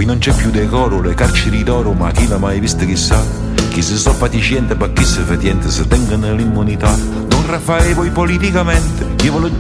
Qui non c'è più decoro, le carceri d'oro, ma chi l'ha mai vista chissà? Chi si sto paticiente, ma chi si fetiente, se tengono l'immunità. Don Raffaele, voi politicamente, io ve lo